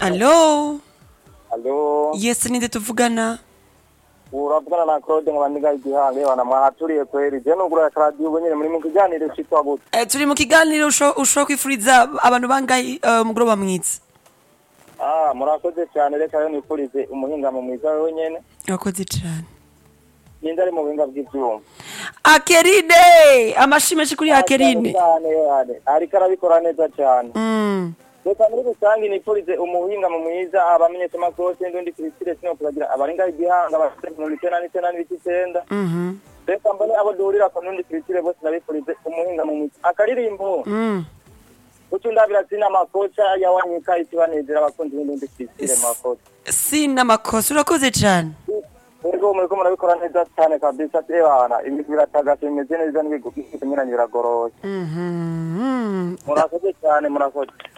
Allo? Allo, Yes, ninde tuvugana? uravugana na Claude Nkabaniga Igihange bana mwahaturiye kweri je nugura radio ubu nyene muri mu kiganiro citwa gute. Turi mu kiganiro ushobora kwifuriza abantu bangahe umugoroba mwiza. Murakoze cyane reka yo nifurize umuhingamo mwiza wewe nyene. Urakoze cyane. Ninda ari mu buhinga bw'ivyuma. Akerine! Amashimwe kuri Akerine. Ariko arabikora neza cyane. Reka muri rusange nifurize umuhingamo mwiza abamenyesha makose ndundi Christine sino kugira abaringa Igihanga bafite mu litena n'ibitenda. Reka mbone abo duhurira ko ndundi Christine bose nabifurize umuhingamo mwiza. Akaririmbo. Utundabira sina makosa yawanyika ikibanezera abakunzi b'indundi Christine makosa. Sina makosa urakoze cyane. Ego muriko murabikora neza cyane kabisa tebana imigwi iratagase imeze neza n'ibigufi kunyuranye biragoroye. Murakoze cyane murakoze.